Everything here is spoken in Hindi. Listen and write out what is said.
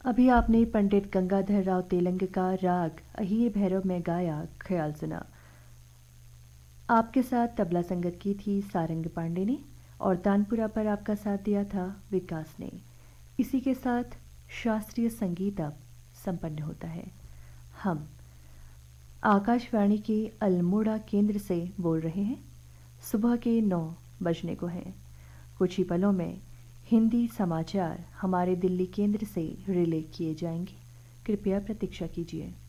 अभी आपने पंडित गंगाधर राव तेलंग का राग अहीर भैरव में गाया ख्याल सुना। आपके साथ तबला संगत की थी सारंग पांडे ने और तानपुरा पर आपका साथ दिया था विकास ने। इसी के साथ शास्त्रीय संगीत अब संपन्न होता है। हम आकाशवाणी के अल्मोड़ा केंद्र से बोल रहे हैं। सुबह के 9 बजने को हैं। कुछ ही पलों में हिंदी समाचार हमारे दिल्ली केंद्र से रिले किए जाएंगे। कृपया प्रतीक्षा कीजिए।